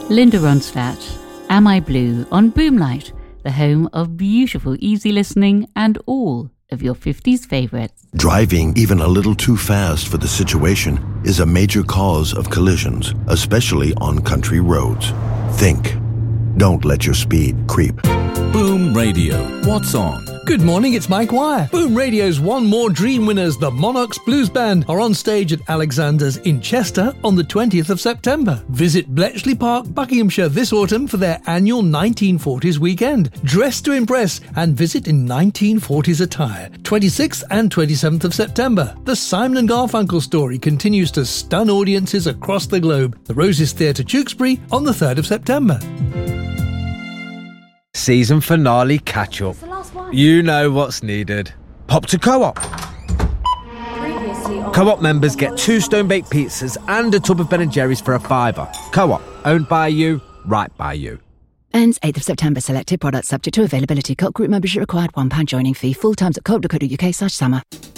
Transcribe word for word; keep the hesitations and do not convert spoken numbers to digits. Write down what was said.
Linda Ronstadt, Am I Blue on Boomlight, the home of beautiful easy listening and all of your fifties favourites. Driving even a little too fast for the situation is a major cause of collisions, especially on country roads. Think. Don't let your speed creep. Boom Radio. What's on? Good morning, it's Mike Wire. Boom Radio's One More Dream winners, the Monarchs Blues Band, are on stage at Alexander's in Chester on the twentieth of September. Visit Bletchley Park, Buckinghamshire this autumn for their annual nineteen forties weekend. Dress to impress and visit in nineteen forties attire. twenty-sixth and twenty-seventh of September. The Simon and Garfunkel story continues to stun audiences across the globe. The Roses Theatre, Tewkesbury on the third of September. Season finale catch-up. You know what's needed. Pop to Co-op. Co-op members get two stone-baked pizzas and a tub of Ben and Jerry's for a fiver. Co-op, owned by you, right by you. Ends eighth of September. Selected products subject to availability. Co-op group membership required. one pound joining fee. Full times at co op dot co dot uk slash summer.